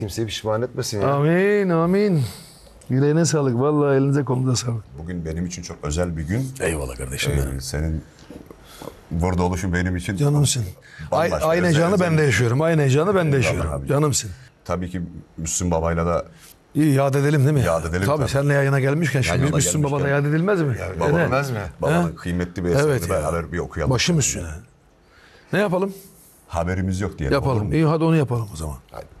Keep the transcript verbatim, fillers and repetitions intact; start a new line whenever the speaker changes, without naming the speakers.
Kimseyi pişman etmesin ya.
Amin amin. Yüreğine sağlık. Vallahi elinize kolunuza sağlık.
Bugün benim için çok özel bir gün.
Eyvallah kardeşim
Ee,
benim.
senin burada oluşun benim için
Canımsın. Ay,
bambaşka,
aynı
özel-
heyecanı
özel
ben
bir
de
şey.
yaşıyorum. Aynı heyecanı ben de yaşıyorum.
abi.
Canımsın.
Tabii ki Müslüm Baba'yla da
İyi yad edelim değil mi?
Yad edelim
Tabii,
tabii.
seninle yayına gelmişken şimdi
yana
Müslüm Baba'da
gelmişken.
yad edilmez mi?
Baba
Öyle.
bilmez mi?
babanın kıymetli bir eserini
Evet ya.
beraber bir okuyalım.
Başım üstüne. Ne yapalım?
Haberimiz yok diyelim. olur
Yapalım.
mu?
İyi hadi onu yapalım o zaman.
Hadi.